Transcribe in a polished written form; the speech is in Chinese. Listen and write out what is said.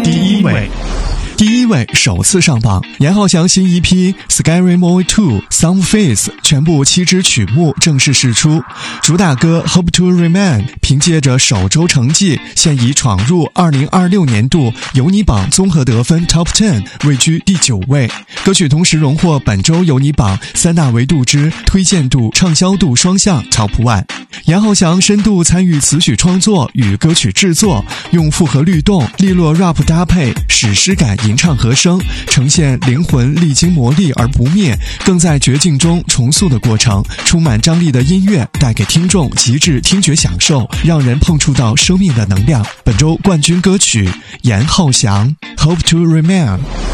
第一位首次上榜，严浩翔新EP Scary Movie 2 Some Face 全部7支曲目正式释出，主打歌 Hope to Remain 凭借着首周成绩现已闯入2026年度有你榜综合得分 Top 10， 位居第9位。歌曲同时荣获本周有你榜3大维度之推荐度、畅销度双向 Top 1。严浩翔深度参与词曲创作与歌曲制作，用复合律动、利落 rap 搭配史诗感吟唱和声，呈现灵魂历经磨砺而不灭，更在绝境中重塑的过程。充满张力的音乐带给听众极致听觉享受，让人碰触到生命的能量。本周冠军歌曲严浩翔 Hope to Remain。